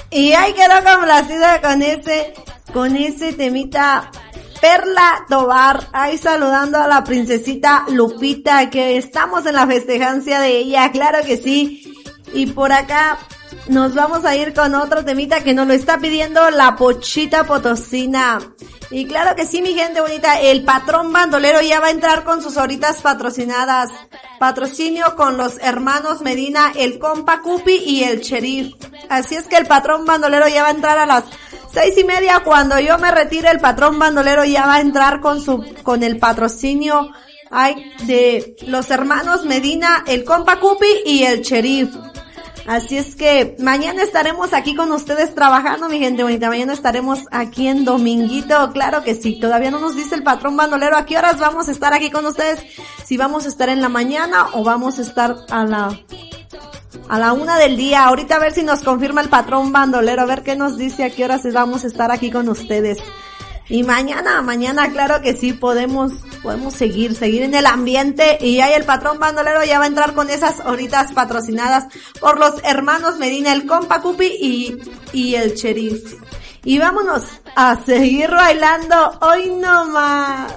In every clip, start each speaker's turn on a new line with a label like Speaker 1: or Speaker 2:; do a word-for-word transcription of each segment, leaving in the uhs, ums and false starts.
Speaker 1: Y ahí quedó complacida con ese, con ese temita. Perla Tovar, ahí saludando a la princesita Lupita, que estamos en la festejancia de ella, claro que sí. Y por acá nos vamos a ir con otro temita que nos lo está pidiendo la Pochita Potosina. Y claro que sí, mi gente bonita, el patrón bandolero ya va a entrar con sus horitas patrocinadas. Patrocinio con los hermanos Medina, el compa Cupi y el Sheriff. Así es que el patrón bandolero ya va a entrar a las seis y media. Cuando yo me retire, el patrón bandolero ya va a entrar con su, con el patrocinio ay, de los hermanos Medina, el compa Cupi y el Sheriff. Así es que mañana estaremos aquí con ustedes trabajando, mi gente bonita. Mañana estaremos aquí en Dominguito, claro que sí. Todavía no nos dice el patrón bandolero a qué horas vamos a estar aquí con ustedes. Si vamos a estar en la mañana o vamos a estar a la a la una del día. Ahorita a ver si nos confirma el patrón bandolero, a ver qué nos dice a qué horas vamos a estar aquí con ustedes. Y mañana, mañana claro que sí podemos, podemos seguir, seguir en el ambiente. Y ahí el patrón bandolero ya va a entrar con esas horitas patrocinadas por los hermanos Medina, el compa Cupi y, y el Sheriff. Y vámonos a seguir bailando hoy no más.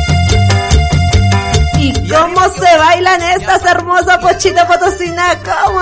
Speaker 1: ¿Y cómo se bailan estas hermosas Pochita Potosina? ¿Cómo